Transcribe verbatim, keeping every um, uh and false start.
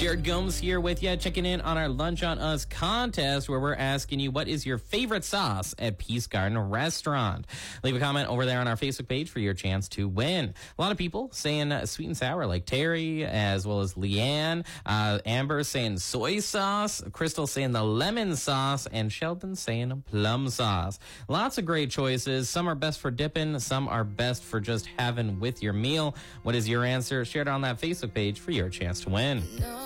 Jared Gomes here with you, checking in on our Lunch on Us contest where we're asking you what is your favorite sauce at Peace Garden Restaurant. Leave a comment over there on our Facebook page for your chance to win. A lot of people saying uh, sweet and sour like Terry, as well as Leanne. Uh, Amber saying soy sauce. Crystal saying the lemon sauce. And Sheldon saying plum sauce. Lots of great choices. Some are best for dipping. Some are best for just having with your meal. What is your answer? Share it on that Facebook page for your chance to win.